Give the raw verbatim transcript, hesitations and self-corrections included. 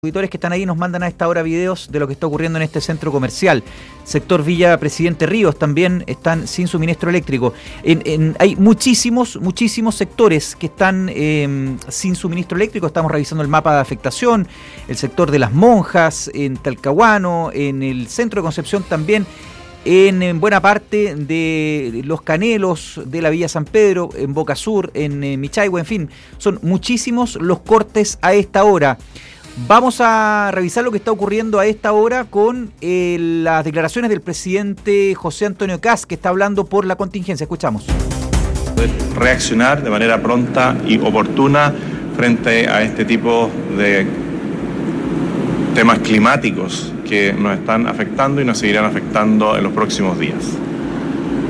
Auditores que están ahí nos mandan a esta hora videos de lo que está ocurriendo en este centro comercial. Sector Villa Presidente Ríos también están sin suministro eléctrico. En, en, hay muchísimos, muchísimos sectores que están eh, sin suministro eléctrico. Estamos revisando el mapa de afectación. El sector de Las Monjas, en Talcahuano, en el centro de Concepción también. En, en buena parte de Los Canelos, de la Villa San Pedro, en Boca Sur, en eh, Michaihue, en fin. Son muchísimos los cortes a esta hora. Vamos a revisar lo que está ocurriendo a esta hora con eh, las declaraciones del presidente José Antonio Kast, que está hablando por la contingencia. Escuchamos. Reaccionar de manera pronta y oportuna frente a este tipo de temas climáticos que nos están afectando y nos seguirán afectando en los próximos días.